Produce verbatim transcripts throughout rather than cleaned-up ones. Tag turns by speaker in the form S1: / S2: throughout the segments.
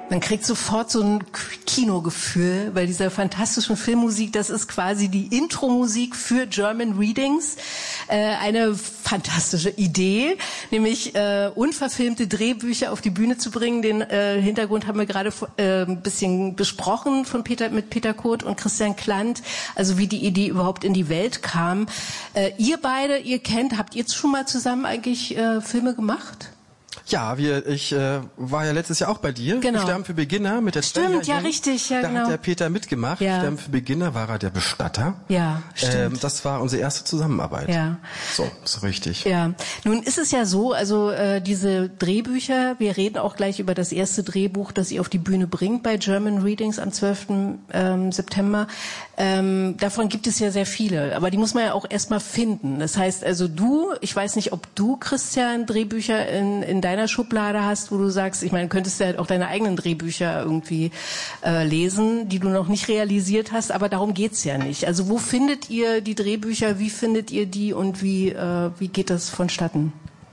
S1: Man kriegt sofort so ein Kinogefühl bei dieser fantastischen Filmmusik. Das ist quasi die Intro-Musik für German Readings. Äh, eine fantastische Idee, nämlich äh, unverfilmte Drehbücher auf die Bühne zu bringen. Den äh, Hintergrund haben wir gerade äh, ein bisschen besprochen von Peter, mit Peter Kurt und Christian Klant. Also wie die Idee überhaupt in die Welt kam. Äh, ihr beide, ihr kennt, habt ihr jetzt schon mal zusammen eigentlich äh, Filme gemacht?
S2: Ja, wir, ich äh, war ja letztes Jahr auch bei dir.
S1: Genau.
S2: Sterben für Beginner mit der
S1: Stimmt, ja, richtig, ja,
S2: da
S1: genau.
S2: Da hat der Peter mitgemacht.
S1: Ja.
S2: Sterben für Beginner war er der Bestatter.
S1: Ja, stimmt.
S2: Ähm, das war unsere erste Zusammenarbeit.
S1: Ja.
S2: So, so richtig.
S1: Ja, nun ist es ja so, also äh, diese Drehbücher, wir reden auch gleich über das erste Drehbuch, das ihr auf die Bühne bringt bei German Readings am zwölften Ähm, September. Ähm, davon gibt es ja sehr viele, aber die muss man ja auch erstmal finden. Das heißt also du, ich weiß nicht, ob du, Christian, Drehbücher in, in deiner Schublade hast, wo du sagst, ich meine, du könntest ja auch deine eigenen Drehbücher irgendwie äh, lesen, die du noch nicht realisiert hast, aber darum geht's ja nicht. Also wo findet ihr die Drehbücher, wie findet ihr die und wie, äh, wie geht das vonstatten?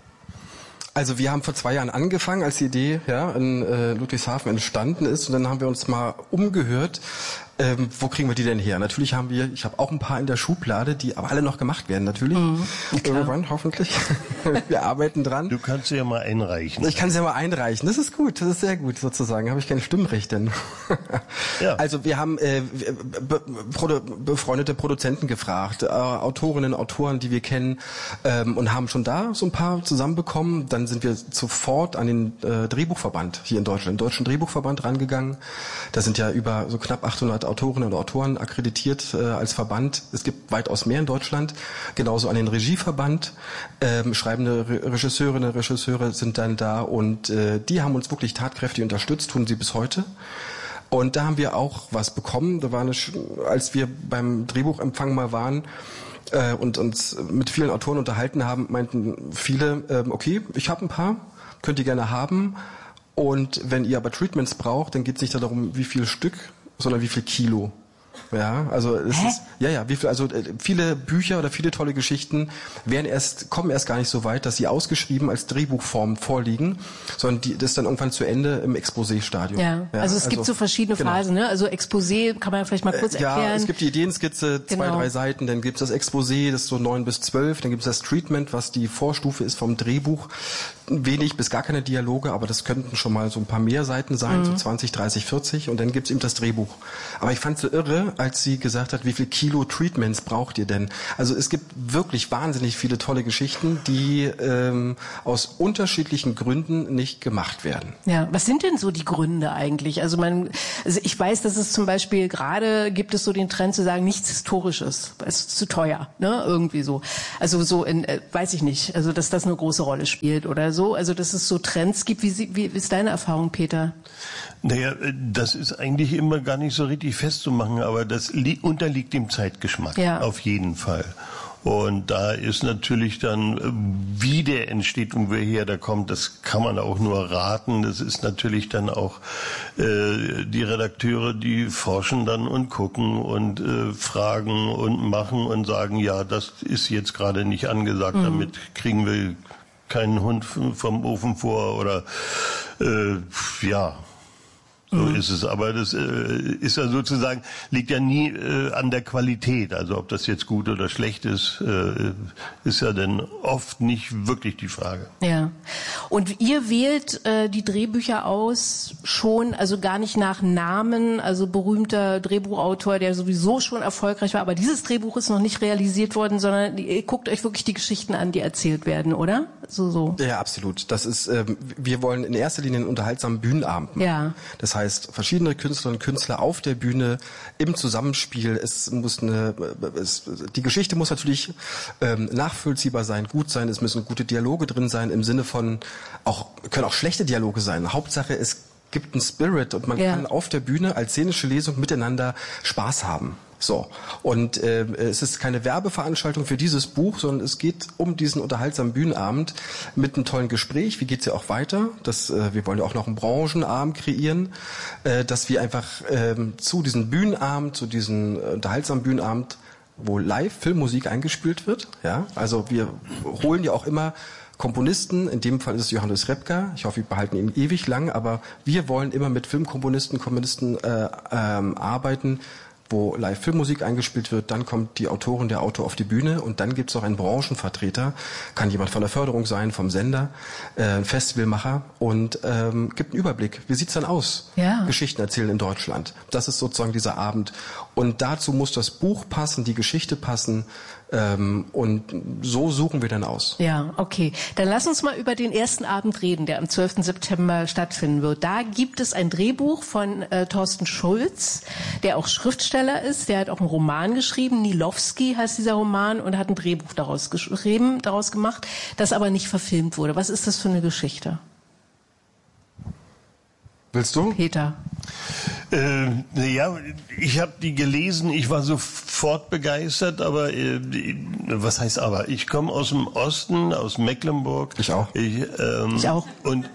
S2: Also wir haben vor zwei Jahren angefangen, als die Idee ja, in äh, Ludwigshafen entstanden ist, und dann haben wir uns mal umgehört, ähm, wo kriegen wir die denn her? Natürlich haben wir, ich habe auch ein paar in der Schublade, die aber alle noch gemacht werden, natürlich. Mhm, irgendwann, hoffentlich. Wir arbeiten dran.
S3: Du kannst sie ja mal einreichen.
S2: Ich kann sie ja mal einreichen. Das ist gut, das ist sehr gut sozusagen. Habe ich kein Stimmrecht denn. Ja. Also wir haben äh, be be befreundete Produzenten gefragt, äh, Autorinnen, Autoren, die wir kennen, ähm, und haben schon da so ein paar zusammenbekommen. Dann sind wir sofort an den äh, Drehbuchverband hier in Deutschland, den Deutschen Drehbuchverband rangegangen. Da sind ja über so knapp achthundert Autorinnen und Autoren akkreditiert äh, als Verband. Es gibt weitaus mehr in Deutschland. Genauso an den Regieverband. Ähm, schreibende Re Regisseurinnen und Regisseure sind dann da, und äh, die haben uns wirklich tatkräftig unterstützt, tun sie bis heute. Und da haben wir auch was bekommen. Da war eine, als wir beim Drehbuchempfang mal waren äh, und uns mit vielen Autoren unterhalten haben, meinten viele, äh, okay, ich habe ein paar, könnt ihr gerne haben. Und wenn ihr aber Treatments braucht, dann geht es nicht darum, wie viel Stück, sondern wie viel Kilo. Ja, also es
S1: Hä?
S2: ist ja ja, wie viel, also äh, viele Bücher oder viele tolle Geschichten werden erst kommen erst gar nicht so weit, dass sie ausgeschrieben als Drehbuchform vorliegen, sondern die, das ist dann irgendwann zu Ende im Exposé-Stadium.
S1: Ja, ja, also es also, gibt so verschiedene genau. Phasen, ne? Also Exposé kann man vielleicht mal kurz
S2: äh, ja,
S1: erklären.
S2: Ja, es gibt die Ideenskizze, zwei,
S1: genau.
S2: drei Seiten, dann gibt es das Exposé, das ist so neun bis zwölf, dann gibt es das Treatment, was die Vorstufe ist vom Drehbuch. Wenig bis gar keine Dialoge, aber das könnten schon mal so ein paar mehr Seiten sein, mhm. so zwanzig, dreißig, vierzig, und dann gibt's eben das Drehbuch. Aber ich fand's so irre, als sie gesagt hat, wie viel Kilo Treatments braucht ihr denn? Also es gibt wirklich wahnsinnig viele tolle Geschichten, die ähm, aus unterschiedlichen Gründen nicht gemacht werden.
S1: Ja, was sind denn so die Gründe eigentlich? Also man, also ich weiß, dass es zum Beispiel gerade gibt es so den Trend zu sagen, nichts Historisches, es ist zu teuer, ne, irgendwie so. Also so in, äh, weiß ich nicht, also dass das eine große Rolle spielt oder so, also dass es so Trends gibt. Wie, wie ist deine Erfahrung, Peter?
S3: Naja, das ist eigentlich immer gar nicht so richtig festzumachen, aber das unterliegt dem Zeitgeschmack, ja. Auf jeden Fall. Und da ist natürlich dann, wie der entsteht und woher der kommt, das kann man auch nur raten. Das ist natürlich dann auch äh, die Redakteure, die forschen dann und gucken und äh, fragen und machen und sagen, ja, das ist jetzt gerade nicht angesagt, mhm. damit kriegen wir keinen Hund vom Ofen vor oder äh, ja. So mhm. ist es. Aber das äh, ist ja sozusagen, liegt ja nie äh, an der Qualität. Also ob das jetzt gut oder schlecht ist, äh, ist ja dann oft nicht wirklich die Frage.
S1: Ja. Und ihr wählt äh, die Drehbücher aus schon, also gar nicht nach Namen, also berühmter Drehbuchautor, der sowieso schon erfolgreich war, aber dieses Drehbuch ist noch nicht realisiert worden, sondern ihr guckt euch wirklich die Geschichten an, die erzählt werden, oder? So, so.
S2: Ja, absolut. Das ist, ähm, wir wollen in erster Linie einen unterhaltsamen Bühnenabend machen. Ja. Das heißt, verschiedene Künstlerinnen und Künstler auf der Bühne im Zusammenspiel. Es muss eine, es, die Geschichte muss natürlich ähm, nachvollziehbar sein, gut sein. Es müssen gute Dialoge drin sein im Sinne von auch können auch schlechte Dialoge sein. Hauptsache es gibt einen Spirit und man ja. kann auf der Bühne als szenische Lesung miteinander Spaß haben. So, und äh, es ist keine Werbeveranstaltung für dieses Buch, sondern es geht um diesen unterhaltsamen Bühnenabend mit einem tollen Gespräch. Wie geht's ja auch weiter? Das, äh, wir wollen ja auch noch einen Branchenabend kreieren, äh, dass wir einfach äh, zu diesem Bühnenabend, zu diesem äh, unterhaltsamen Bühnenabend, wo live Filmmusik eingespielt wird, ja, also wir holen ja auch immer Komponisten, in dem Fall ist es Johannes Repka, ich hoffe, wir behalten ihn ewig lang, aber wir wollen immer mit Filmkomponisten, Komponisten äh, ähm, arbeiten, wo Live-Filmmusik eingespielt wird, dann kommt die Autorin, der Autor auf die Bühne und dann gibt es auch einen Branchenvertreter, kann jemand von der Förderung sein, vom Sender, äh, Festivalmacher und ähm, gibt einen Überblick. Wie sieht's dann aus?
S1: Ja.
S2: Geschichten erzählen in Deutschland. Das ist sozusagen dieser Abend. Und dazu muss das Buch passen, die Geschichte passen. Ähm, und so suchen wir dann aus.
S1: Ja, okay. Dann lass uns mal über den ersten Abend reden, der am zwölften September stattfinden wird. Da gibt es ein Drehbuch von äh, Thorsten Schulz, der auch Schriftsteller ist. Der hat auch einen Roman geschrieben. Nilowski heißt dieser Roman und hat ein Drehbuch daraus geschrieben, daraus gemacht, das aber nicht verfilmt wurde. Was ist das für eine Geschichte?
S2: Willst du?
S1: Peter.
S3: Äh, ja, ich habe die gelesen, ich war sofort begeistert, aber äh, was heißt aber? Ich komme aus dem Osten, aus Mecklenburg.
S2: Ich auch.
S3: Ich, ähm,
S1: ich auch.
S3: Und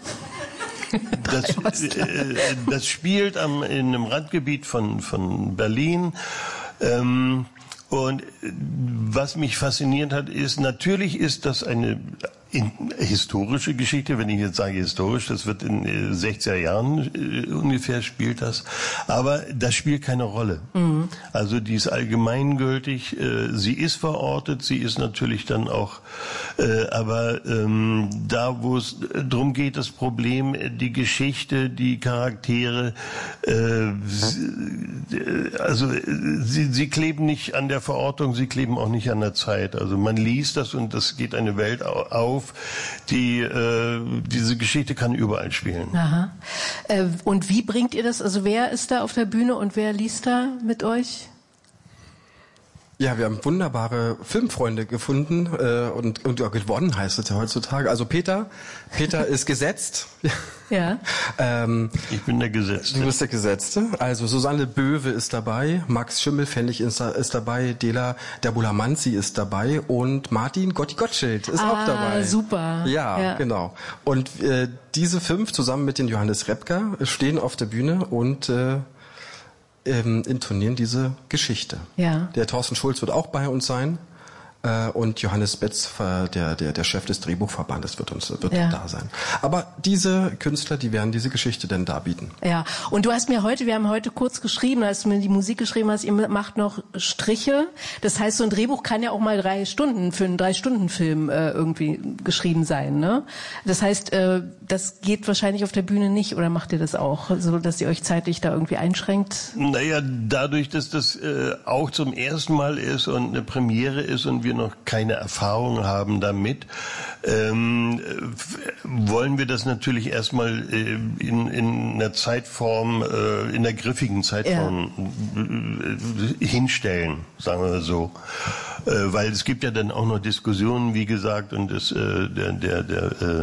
S3: das, äh, das spielt am, in einem Randgebiet von, von Berlin. Ähm, und was mich fasziniert hat, ist, natürlich ist das eine in, historische Geschichte, wenn ich jetzt sage historisch, das wird in äh, sechziger Jahren äh, ungefähr spielt das, aber das spielt keine Rolle. Mhm. Also die ist allgemeingültig, äh, sie ist verortet, sie ist natürlich dann auch, äh, aber ähm, da wo es drum geht, das Problem, die Geschichte, die Charaktere, äh, also sie, sie kleben nicht an der Verortung, sie kleben auch nicht an der Zeit. Also man liest das und das geht eine Welt auf, die äh, diese Geschichte kann überall spielen.
S1: Aha. Äh, und wie bringt ihr das? Also wer ist da auf der Bühne und wer liest da mit euch?
S2: Ja, wir haben wunderbare Filmfreunde gefunden äh, und, und ja, gewonnen heißt es ja heutzutage. Also Peter, Peter ist gesetzt.
S1: Ja.
S3: ähm, ich bin der Gesetzte.
S2: Du bist der Gesetzte. Also Susanne Böwe ist dabei, Max Schimmelfennig ist, ist dabei, Dela Derbulamanzi ist dabei und Martin Gotti Gottschild ist
S1: ah,
S2: auch dabei.
S1: Super.
S2: Ja, ja. Genau. Und äh, diese fünf zusammen mit den Johannes Repka stehen auf der Bühne und äh, Ähm, intonieren diese Geschichte.
S1: Ja.
S2: Der Thorsten Schulz wird auch bei uns sein äh, und Johannes Betz, der, der, der Chef des Drehbuchverbandes, wird uns wird
S1: ja.
S2: da sein. Aber diese Künstler, die werden diese Geschichte denn darbieten.
S1: Ja, und du hast mir heute, wir haben heute kurz geschrieben, als du mir die Musik geschrieben hast, ihr macht noch Striche. Das heißt, so ein Drehbuch kann ja auch mal drei Stunden für einen Drei-Stunden-Film äh, irgendwie geschrieben sein, ne? Das heißt, äh, das geht wahrscheinlich auf der Bühne nicht, oder macht ihr das auch, so dass ihr euch zeitlich da irgendwie einschränkt?
S3: Naja, dadurch, dass das äh, auch zum ersten Mal ist und eine Premiere ist und wir noch keine Erfahrung haben damit, ähm, wollen wir das natürlich erstmal äh, in, in einer Zeitform, äh, in der griffigen Zeitform ja. hinstellen, sagen wir so. Äh, weil es gibt ja dann auch noch Diskussionen, wie gesagt, und das, äh, der, der, der äh,